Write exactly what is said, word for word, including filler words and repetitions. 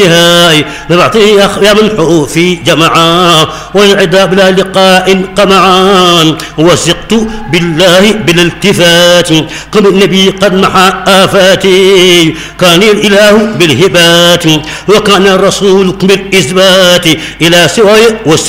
هاي نبعطي يا من في جمعا والعدا بلا لقاء قمعان وثقت بالله بالالتفات قبل النبي قد محى آفاتي كان الإله بالهبات وكان الرسول بالإثبات إلى سواي